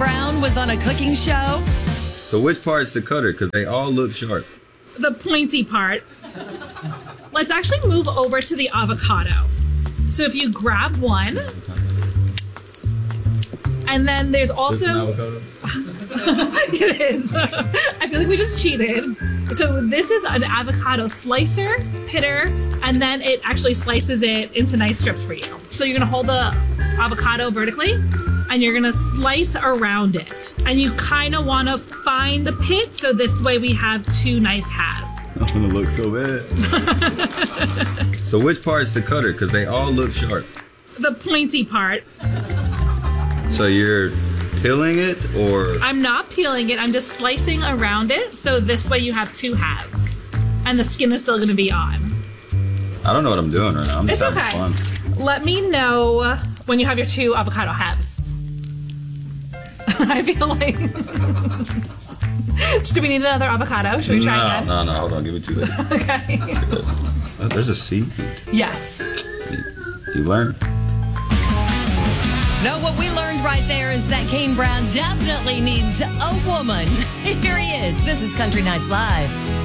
Brown was on a cooking show? So which part's the cutter? Because they all look sharp. The pointy part. Let's actually move over to the avocado. So if you grab one, and then there's also... An avocado? It is. I feel like we just cheated. So this is an avocado slicer, pitter, and then it actually slices it into nice strips for you. So you're gonna hold the avocado vertically, and you're gonna slice around it. And you kind of wanna find the pit, so this way we have two nice halves. I'm gonna look so bad. So which part's the cutter? Because they all look sharp. The pointy part. So you're peeling it, or? I'm not peeling it, I'm just slicing around it, so this way you have two halves. And the skin is still gonna be on. I don't know what I'm doing right now. I'm just It's having okay. fun. Let me know when you have your two avocado halves. I feel like... Do we need another avocado? Should we try again? No, hold on. Give it 2 seconds. Okay. There's a seed. Yes. You learn. No, what we learned right there is that Kane Brown definitely needs a woman. Here he is. This is Country Nights Live.